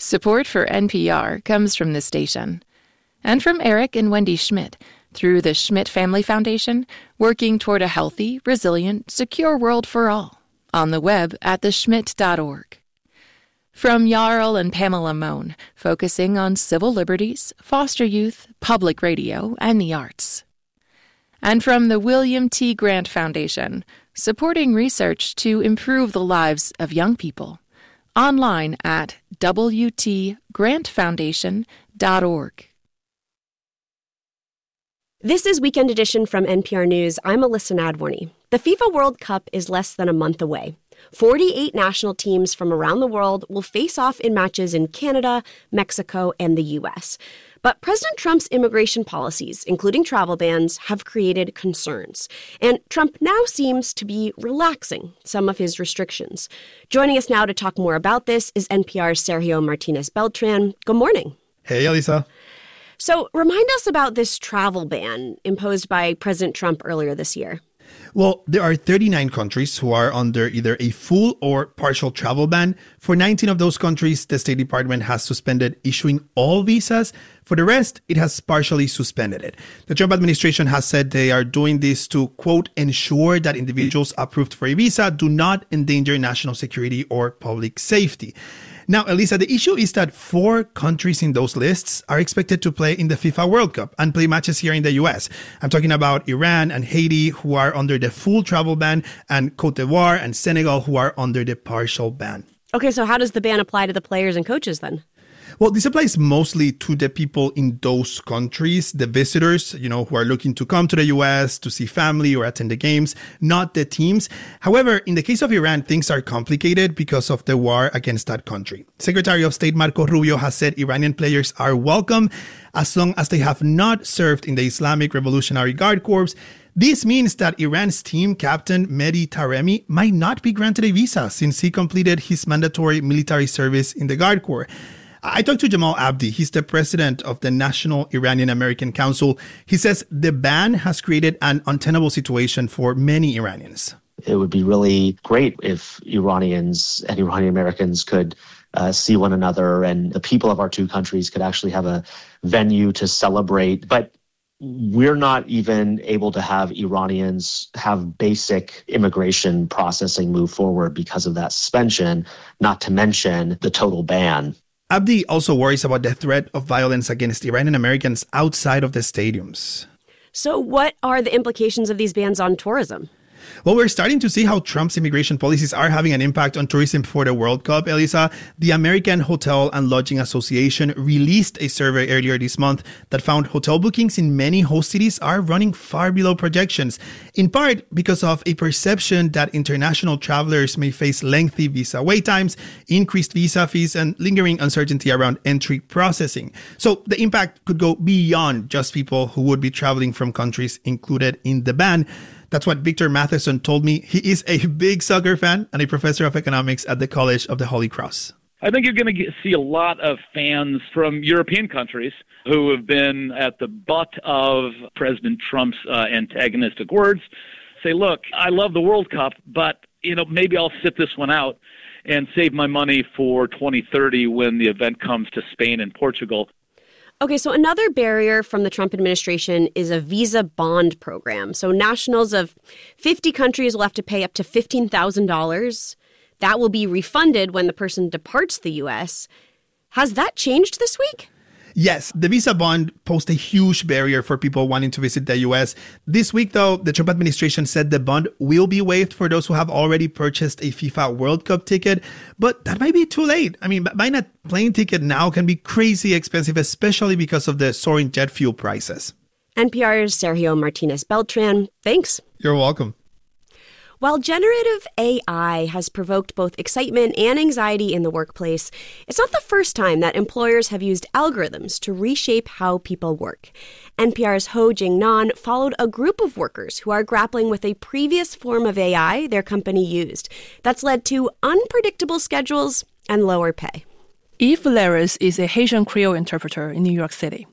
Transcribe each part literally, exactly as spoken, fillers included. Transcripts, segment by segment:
Support for N P R comes from this station and from Eric and Wendy Schmidt through the Schmidt Family Foundation, working toward a healthy, resilient, secure world for all. On the web at the schmidt dot org. From Jarl and Pamela Mohn, focusing on civil liberties, foster youth, public radio, and the arts. And from the William T. Grant Foundation, supporting research to improve the lives of young people. Online at w t grant foundation dot org. This is Weekend Edition from N P R News. I'm Alyssa Nadworny. The FIFA World Cup is less than a month away. forty-eight national teams from around the world will face off in matches in Canada, Mexico, and the U S. But President Trump's immigration policies, including travel bans, have created concerns. And Trump now seems to be relaxing some of his restrictions. Joining us now to talk more about this is N P R's Sergio Martinez Beltran. Good morning. Hey, Alyssa. So remind us about this travel ban imposed by President Trump earlier this year. Well, there are thirty-nine countries who are under either a full or partial travel ban. For nineteen of those countries, the State Department has suspended issuing all visas. For the rest, it has partially suspended it. The Trump administration has said they are doing this to, quote, ensure that individuals approved for a visa do not endanger national security or public safety. Now, Elisa, the issue is that four countries in those lists are expected to play in the FIFA World Cup and play matches here in the U S. I'm talking about Iran and Haiti, who are under the full travel ban, and Cote d'Ivoire and Senegal, who are under the partial ban. Okay, so how does the ban apply to the players and coaches then? Well, this applies mostly to the people in those countries, the visitors, you know, who are looking to come to the U S to see family or attend the games, not the teams. However, in the case of Iran, things are complicated because of the war against that country. Secretary of State Marco Rubio has said Iranian players are welcome as long as they have not served in the Islamic Revolutionary Guard Corps. This means that Iran's team captain Mehdi Taremi might not be granted a visa since he completed his mandatory military service in the Guard Corps. I talked to Jamal Abdi. He's the president of the National Iranian American Council. He says the ban has created an untenable situation for many Iranians. It would be really great if Iranians and Iranian Americans could uh, see one another and the people of our two countries could actually have a venue to celebrate. But we're not even able to have Iranians have basic immigration processing move forward because of that suspension, not to mention the total ban. Abdi also worries about the threat of violence against Iranian Americans outside of the stadiums. So what are the implications of these bans on tourism? Well, we're starting to see how Trump's immigration policies are having an impact on tourism for the World Cup, Elisa. The American Hotel and Lodging Association released a survey earlier this month that found hotel bookings in many host cities are running far below projections, in part because of a perception that international travelers may face lengthy visa wait times, increased visa fees, and lingering uncertainty around entry processing. So the impact could go beyond just people who would be traveling from countries included in the ban. That's what Victor Matheson told me. He is a big soccer fan and a professor of economics at the College of the Holy Cross. I think you're going to see a lot of fans from European countries who have been at the butt of President Trump's uh, antagonistic words say, look, I love the World Cup, but you know maybe I'll sit this one out and save my money for twenty thirty when the event comes to Spain and Portugal. Okay, so another barrier from the Trump administration is a visa bond program. So nationals of fifty countries will have to pay up to fifteen thousand dollars. That will be refunded when the person departs the U S. Has that changed this week? Yes, the visa bond posed a huge barrier for people wanting to visit the U S. This week, though, the Trump administration said the bond will be waived for those who have already purchased a FIFA World Cup ticket. But that might be too late. I mean, buying a plane ticket now can be crazy expensive, especially because of the soaring jet fuel prices. N P R's Sergio Martinez Beltran, thanks. You're welcome. While generative A I has provoked both excitement and anxiety in the workplace, it's not the first time that employers have used algorithms to reshape how people work. N P R's Ho Jing Nan followed a group of workers who are grappling with a previous form of A I their company used that's led to unpredictable schedules and lower pay. Eve Valeris is a Haitian Creole interpreter in New York City.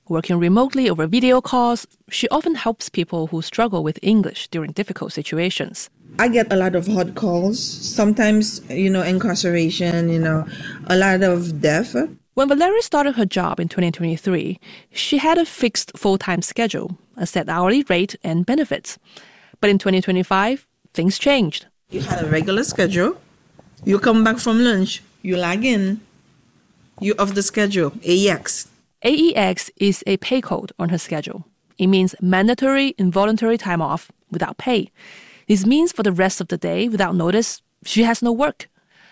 Working remotely over video calls, she often helps people who struggle with English during difficult situations. I get a lot of hot calls, sometimes, you know, incarceration, you know, a lot of death. When Valeria started her job in twenty twenty-three, she had a fixed full-time schedule, a set hourly rate, and benefits. But in twenty twenty-five, things changed. You had a regular schedule. You come back from lunch, you log in, you off the schedule, A E X. A E X is a pay code on her schedule. It means mandatory involuntary time off without pay. This means for the rest of the day, without notice, she has no work.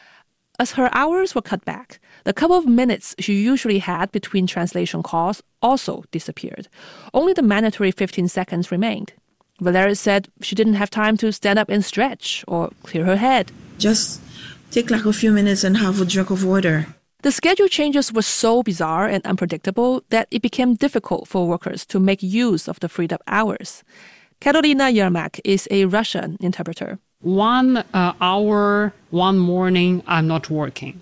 As her hours were cut back, the couple of minutes she usually had between translation calls also disappeared. Only the mandatory fifteen seconds remained. Valeria said she didn't have time to stand up and stretch or clear her head. Just take like a few minutes and have a drink of water. The schedule changes were so bizarre and unpredictable that it became difficult for workers to make use of the freed up hours. Karolina Yermak is a Russian interpreter. One uh, hour, one morning, I'm not working.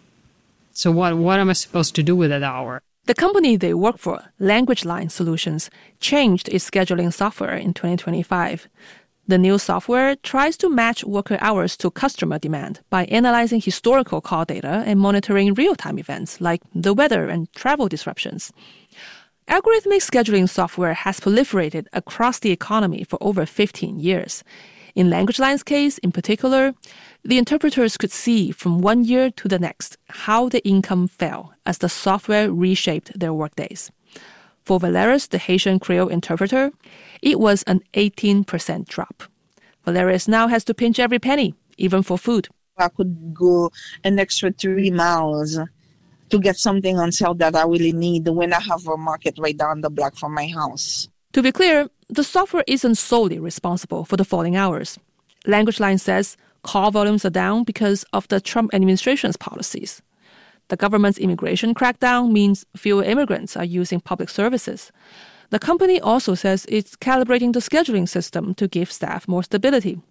So what, what am I supposed to do with that hour? The company they work for, Language Line Solutions, changed its scheduling software in twenty twenty-five. The new software tries to match worker hours to customer demand by analyzing historical call data and monitoring real-time events like the weather and travel disruptions. Algorithmic scheduling software has proliferated across the economy for over fifteen years. In Language Line's case, in particular, the interpreters could see from one year to the next how the income fell as the software reshaped their workdays. For Valerius, the Haitian Creole interpreter, it was an eighteen percent drop. Valerius now has to pinch every penny, even for food. I could go an extra three miles to get something on sale that I really need when I have a market right down the block from my house. To be clear, the software isn't solely responsible for the falling hours. Language Line says call volumes are down because of the Trump administration's policies. The government's immigration crackdown means fewer immigrants are using public services. The company also says it's calibrating the scheduling system to give staff more stability.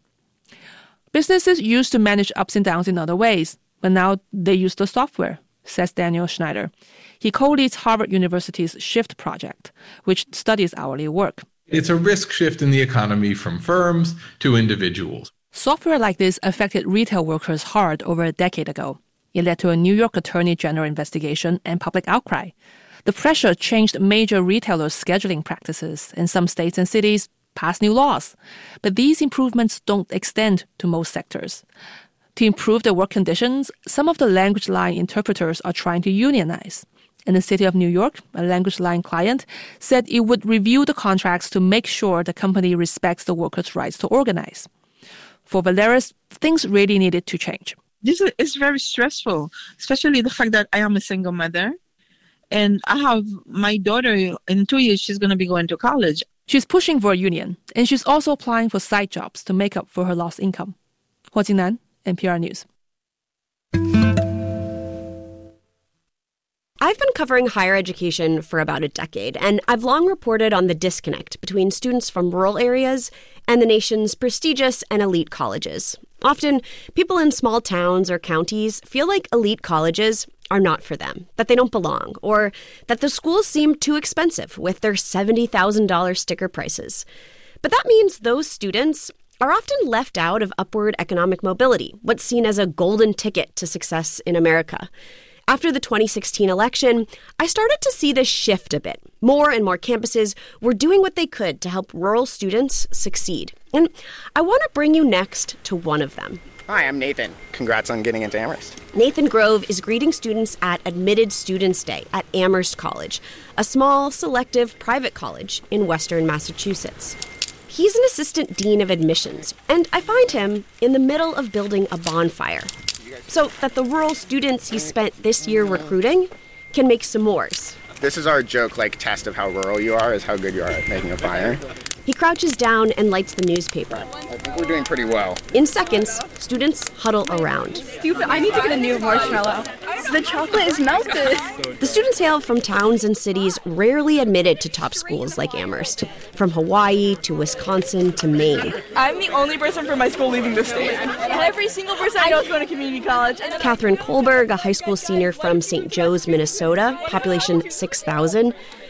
Businesses used to manage ups and downs in other ways, but now they use the software, says Daniel Schneider. He co-leads Harvard University's SHIFT project, which studies hourly work. It's a risk shift in the economy from firms to individuals. Software like this affected retail workers hard over a decade ago. It led to a New York Attorney General investigation and public outcry. The pressure changed major retailers' scheduling practices, and some states and cities passed new laws. But these improvements don't extend to most sectors. To improve their work conditions, some of the Language Line interpreters are trying to unionize. In the city of New York, a Language Line client said it would review the contracts to make sure the company respects the workers' rights to organize. For Valerius, things really needed to change. This is very stressful, especially the fact that I am a single mother. And I have my daughter, in two years, she's going to be going to college. She's pushing for a union, and she's also applying for side jobs to make up for her lost income. Hua Jingnan, N P R News. I've been covering higher education for about a decade, and I've long reported on the disconnect between students from rural areas and the nation's prestigious and elite colleges. Often, people in small towns or counties feel like elite colleges are not for them, that they don't belong, or that the schools seem too expensive with their seventy thousand dollars sticker prices. But that means those students are often left out of upward economic mobility, what's seen as a golden ticket to success in America. After the twenty sixteen election, I started to see this shift a bit. More and more campuses were doing what they could to help rural students succeed. And I want to bring you next to one of them. Hi, I'm Nathan. Congrats on getting into Amherst. Nathan Grove is greeting students at Admitted Students Day at Amherst College, a small, selective private college in western Massachusetts. He's an assistant dean of admissions, and I find him in the middle of building a bonfire so that the rural students he spent this year recruiting can make s'mores. This is our joke, like, test of how rural you are is how good you are at making a fire. He crouches down and lights the newspaper. I think we're doing pretty well. In seconds, students huddle around. Stupid, I need to get a new marshmallow. The chocolate is melted. The students hail from towns and cities rarely admitted to top schools like Amherst, from Hawaii to Wisconsin to Maine. I'm the only person from my school leaving the state. Every single person I know is going to community college. Catherine Kohlberg, a high school senior from Saint Joe's, Minnesota, population six thousand.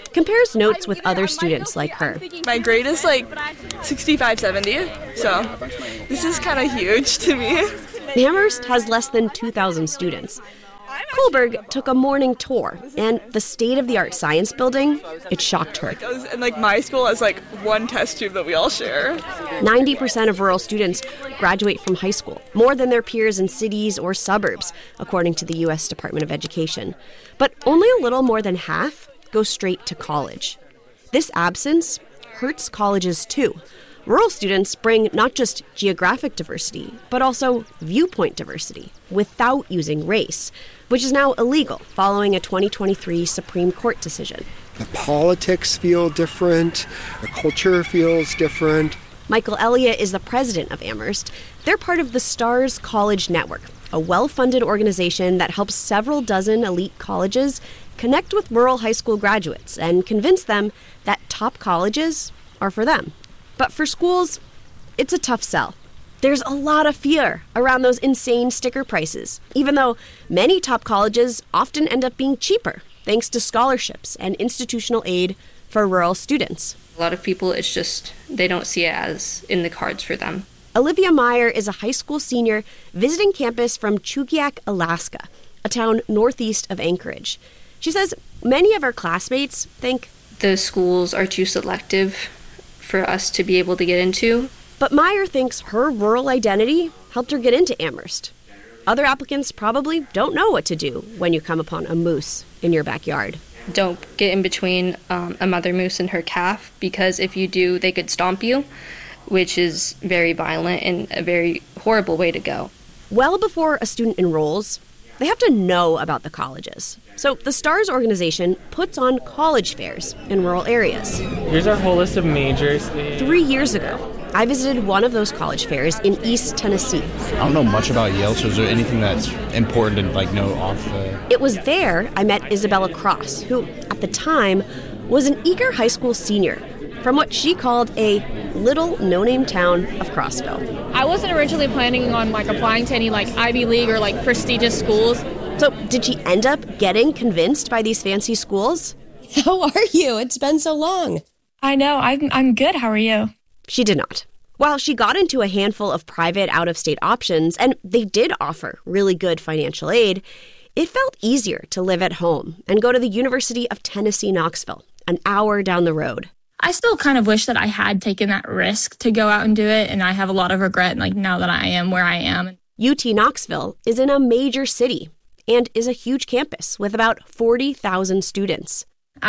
compares notes with other students like her. My grade is like sixty-five seventy, so this is kind of huge to me. Amherst has less than two thousand students. Kohlberg took a morning tour, and the state-of-the-art science building, it shocked her. And like my school has like one test tube that we all share. ninety percent of rural students graduate from high school, more than their peers in cities or suburbs, according to the U S Department of Education. But only a little more than half go straight to college. This absence hurts colleges too. Rural students bring not just geographic diversity, but also viewpoint diversity without using race, which is now illegal following a twenty twenty-three Supreme Court decision. The politics feel different, the culture feels different. Michael Elliott is the president of Amherst. They're part of the STARS College Network, a well-funded organization that helps several dozen elite colleges connect with rural high school graduates and convince them that top colleges are for them. But for schools, it's a tough sell. There's a lot of fear around those insane sticker prices, even though many top colleges often end up being cheaper thanks to scholarships and institutional aid for rural students. A lot of people, it's just, they don't see it as in the cards for them. Olivia Meyer is a high school senior visiting campus from Chugiak, Alaska, a town northeast of Anchorage. She says many of her classmates think the schools are too selective for us to be able to get into. But Meyer thinks her rural identity helped her get into Amherst. Other applicants probably don't know what to do when you come upon a moose in your backyard. Don't get in between um, a mother moose and her calf, because if you do, they could stomp you, which is very violent and a very horrible way to go. Well before a student enrolls, they have to know about the colleges. So the STARS organization puts on college fairs in rural areas. Here's our whole list of majors. Three years ago, I visited one of those college fairs in East Tennessee. I don't know much about Yale, so is there anything that's important to like know off the... It was there I met Isabella Cross, who, at the time, was an eager high school senior from what she called a little no-name town of Crossville. I wasn't originally planning on like applying to any like Ivy League or like prestigious schools. So did she end up getting convinced by these fancy schools? How are you? It's been so long. I know. I'm, I'm good. How are you? She did not. While she got into a handful of private out-of-state options, and they did offer really good financial aid, it felt easier to live at home and go to the University of Tennessee, Knoxville, an hour down the road. I still kind of wish that I had taken that risk to go out and do it, and I have a lot of regret like now that I am where I am. U T Knoxville is in a major city and is a huge campus with about forty thousand students.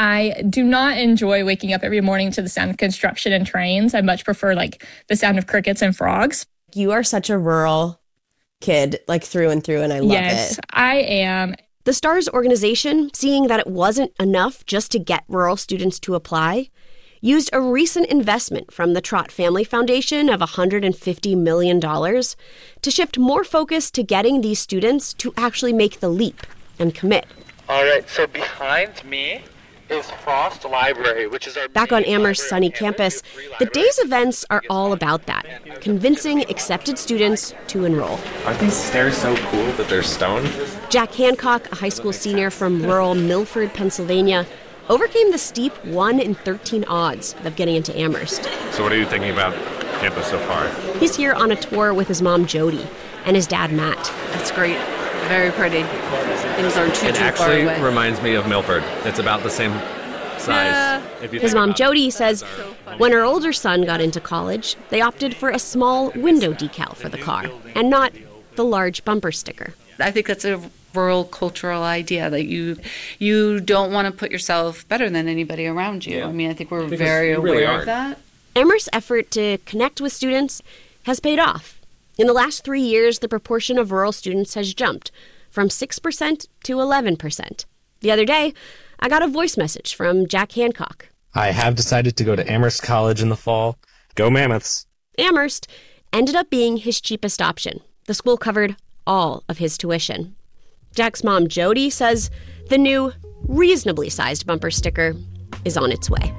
I do not enjoy waking up every morning to the sound of construction and trains. I much prefer like the sound of crickets and frogs. You are such a rural kid, like through and through, and I love yes, it. Yes, I am. The STARS organization, seeing that it wasn't enough just to get rural students to apply, used a recent investment from the Trott Family Foundation of one hundred fifty million dollars to shift more focus to getting these students to actually make the leap and commit. All right, so behind me is Frost Library, which is our... Back on Amherst's sunny campus, the day's events are all about that, convincing accepted students to enroll. Aren't these stairs so cool that they're stone? Jack Hancock, a high school senior from rural Milford, Pennsylvania, overcame the steep one in thirteen odds of getting into Amherst. So what are you thinking about campus so far? He's here on a tour with his mom, Jody, and his dad, Matt. It's great. Very pretty. Things aren't too, it too far actually away. reminds me of Milford. It's about the same size. Yeah. If you His think mom, about Jody, it. says when her older son got into college, they opted for a small window decal for the car and not the large bumper sticker. I think that's a rural cultural idea that you you don't want to put yourself better than anybody around you. Yeah. I mean, I think we're Because very you really aware aren't. of that. Amherst's effort to connect with students has paid off. In the last three years, the proportion of rural students has jumped from six percent to eleven percent. The other day, I got a voice message from Jack Hancock. I have decided to go to Amherst College in the fall. Go Mammoths. Amherst ended up being his cheapest option. The school covered all of his tuition. Jack's mom, Jody, says the new, reasonably sized bumper sticker is on its way.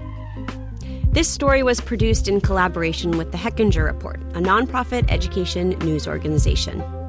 This story was produced in collaboration with the Hechinger Report, a nonprofit education news organization.